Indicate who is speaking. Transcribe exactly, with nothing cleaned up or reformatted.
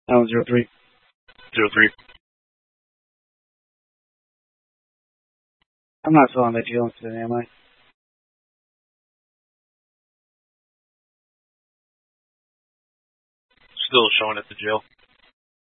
Speaker 1: Allen zero three.
Speaker 2: Zero three.
Speaker 1: I'm not still on that jail incident, am I?
Speaker 2: Still showing at the jail.